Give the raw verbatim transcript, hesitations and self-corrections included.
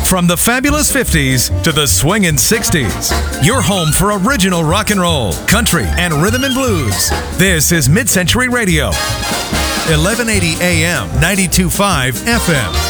From the fabulous fifties to the swingin' sixties, your home for original rock and roll, country, and rhythm and blues. This is Mid-Century Radio, eleven eighty A M, ninety-two point five F M.